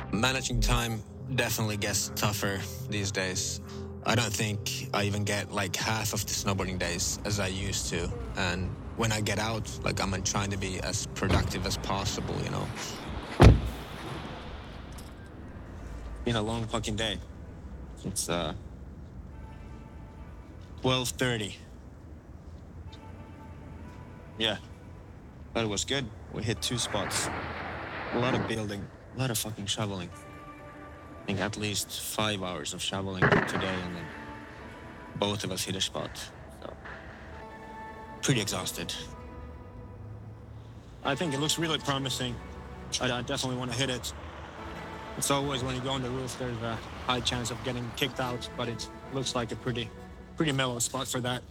Managing time definitely gets tougher these days. I don't think I even get like half of the snowboarding days as I used to. And when I get out, like I'm trying to be as productive as possible, you know. Been a long fucking day. It's 12:30. Yeah, but it was good. We hit 2 spots. A lot of building, a lot of fucking shoveling. I think at least 5 hours of shoveling today, and then both of us hit a spot. So pretty exhausted. I think it looks really promising. I definitely want to hit it. It's always when you go on the roof, there's a high chance of getting kicked out, but it looks like a pretty mellow spot for that.